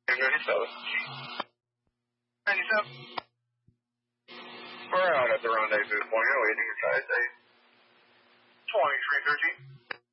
97. 97. We're out at the rendezvous point, awaiting your size 2313.